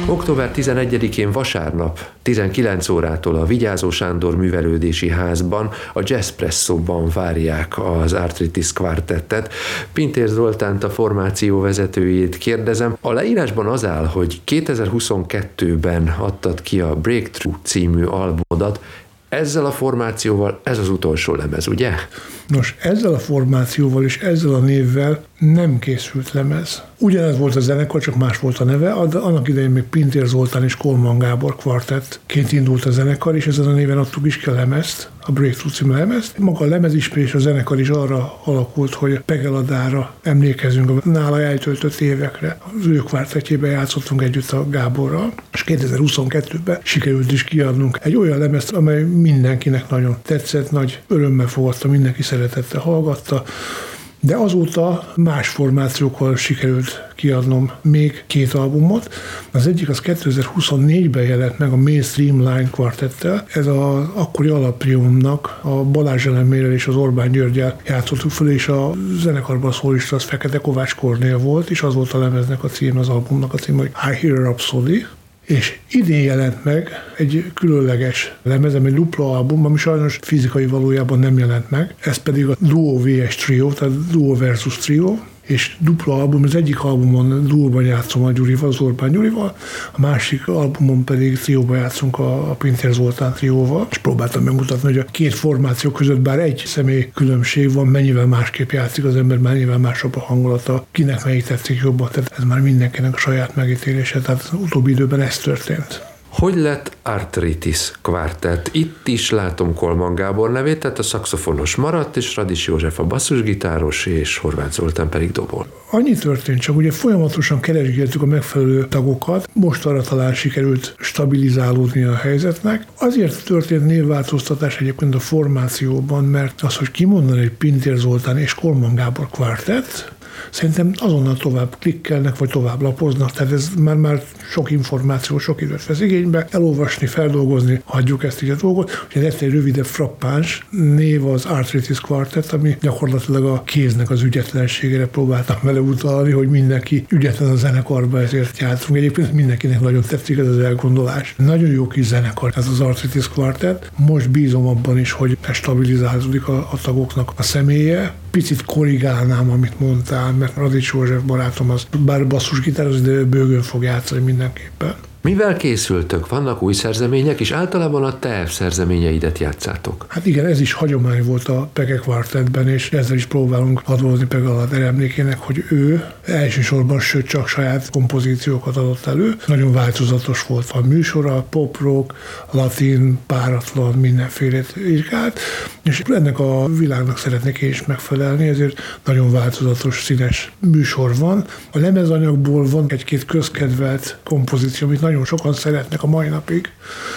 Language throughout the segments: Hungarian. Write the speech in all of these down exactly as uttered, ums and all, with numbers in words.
október tizenegyedikén vasárnap tizenkilenc órától a Vigyázó Sándor Művelődési Házban, a Jazzpresszóban várják az Arthritis Quartettet. Pintér Zoltánt, a formáció vezetőjét kérdezem. A leírásban az áll, hogy kétezer-huszonkettőben adtad ki a Breakthrough című albumodat. Ezzel a formációval ez az utolsó lemez, ugye? Nos, ezzel a formációval és ezzel a névvel nem készült lemez. Ugyanez volt a zenekar, csak más volt a neve. Annak idején még Pintér Zoltán és Kolman Gábor kvartettként indult a zenekar, és ezen a néven adtuk is ki a lemezt, a Breakthrough című lemezt. Maga a lemezismerés és a zenekar is arra alakult, hogy Pegeladára emlékezünk a nála eltöltött évekre. Az ő kvartettjében játszottunk együtt a Gáborral, és kétezer-huszonkettőben sikerült is kiadnunk egy olyan lemezt, amely mindenkinek nagyon tetszett, nagy örömmel fogadta, mindenki szeretettel hallgatta. De azóta más formációkkal sikerült kiadnom még két albumot. Az egyik az kétezer-huszonnégyben jelent meg a Main Streamline kvartettel. Ez az akkori alaptriumnak a Balázs Elemérrel és az Orbán Györgyel játszottuk föl, és a zenekarban a szólista az Fekete Kovács Kornél volt, és az volt a lemeznek a cím, az albumnak a cím, hogy I Hear a Rhapsody. És idén jelent meg egy különleges lemezem, egy dupla album, ami sajnos fizikai valójában nem jelent meg. Ez pedig a Duo vé es Trio, tehát Duo versus Trio, és dupla album, az egyik albumon duóban játszom a Gyurival, az Orbán Gyurival, a másik albumon pedig trióban játszunk a, a Pintér Zoltán trióval, és próbáltam megmutatni, hogy a két formáció között bár egy személy különbség van, mennyivel másképp játszik az ember, mennyivel másabb a hangulata, kinek melyik tetszik jobban, tehát ez már mindenkinek a saját megítélése, tehát az utóbbi időben ez történt. Hogy lett Arthritis Quartett? Itt is látom Kolman Gábor nevét, tehát a szaxofonos maradt, és Radics József a basszusgitáros, és Horváth Zoltán pedig dobol. Annyi történt, csak ugye folyamatosan keresgéltük a megfelelő tagokat, most arra talán sikerült stabilizálódni a helyzetnek. Azért történt névváltoztatás egyébként a formációban, mert az, hogy kimondani egy Pintér Zoltán és Kolman Gábor kvartett, szerintem azonnal tovább klikkelnek, vagy tovább lapoznak, tehát ez már, már sok információ, sok időt vesz igénybe, elolvasni, feldolgozni, hagyjuk ezt így a dolgot. Ugye lett egy rövidebb frappáns név az Arthritis Quartett, ami gyakorlatilag a kéznek az ügyetlenségére próbáltam vele utalni, hogy mindenki ügyetlen a zenekarba, ezért játszunk. Egyébként mindenkinek nagyon tetszik ez az elgondolás. Nagyon jó kis zenekar ez az Arthritis Quartett. Most bízom abban is, hogy stabilizálódik a, a tagoknak a személye. Picit korrigálnám, amit mondtál, mert Radics József barátom az bár basszusgitároz, de bőgön fog játszani mindenképpen. Mivel készültök? Vannak új szerzemények, és általában a te szerzeményeidet játszátok? Hát igen, ez is hagyomány volt a Pege Quartettben, és ezzel is próbálunk adózni Pegeladára emlékének, hogy ő elsősorban, sőt csak saját kompozíciókat adott elő. Nagyon változatos volt a műsora, pop rock, latin, páratlan, mindenfélét irkált, és ennek a világnak szeretnék én is megfelelni, ezért nagyon változatos, színes műsor van. A lemezanyagból van egy-két közkedvelt kompozíció, amit nagyon sokan szeretnek a mai napig,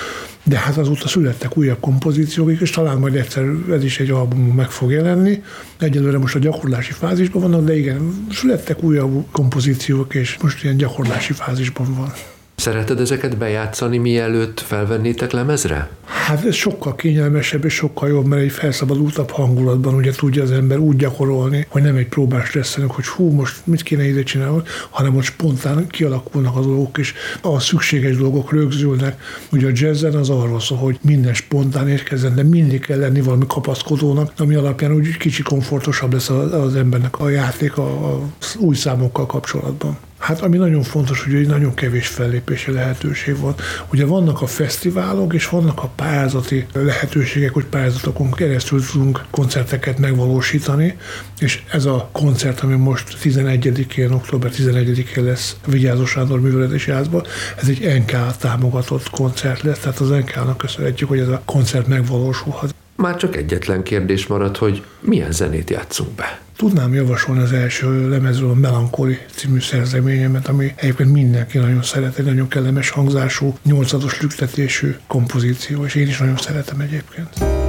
de hát azóta születtek újabb kompozíciók, és talán majd egyszer ez is egy albumon meg fog jelenni. Egyelőre most a gyakorlási fázisban vannak, de igen, születtek újabb kompozíciók, és most ilyen gyakorlási fázisban van. Szereted ezeket bejátszani, mielőtt felvennétek lemezre? Hát ez sokkal kényelmesebb és sokkal jobb, mert egy felszabadultabb hangulatban ugye tudja az ember úgy gyakorolni, hogy nem egy próbás stresszenek, hogy hú, most mit kéne ide csinálni, hanem hogy spontán kialakulnak a dolgok, és a szükséges dolgok rögzülnek. Ugye a jazzen az arról szól, hogy minden spontán érkezzen, de mindig kell lenni valami kapaszkodónak, ami alapján úgy kicsi komfortosabb lesz az embernek a játék az új számokkal kapcsolatban. Hát ami nagyon fontos, hogy nagyon kevés fellépési lehetőség van. Ugye vannak a fesztiválok, és vannak a pályázati lehetőségek, hogy pályázatokon keresztül tudunk koncerteket megvalósítani, és ez a koncert, ami most tizenegyedikén, október tizenegyedikén lesz a Vigyázó Sándor Művelődési Házban, ez egy en ká támogatott koncert lesz, tehát az en ká-nak köszönhetjük, hogy ez a koncert megvalósulhat. Már csak egyetlen kérdés maradt, hogy milyen zenét játszunk be. Tudnám javasolni az első lemezről a Melankoli című szerzeményemet, ami egyébként mindenki nagyon szeret, egy nagyon kellemes hangzású, nyolcados lüktetésű kompozíció, és én is nagyon szeretem egyébként.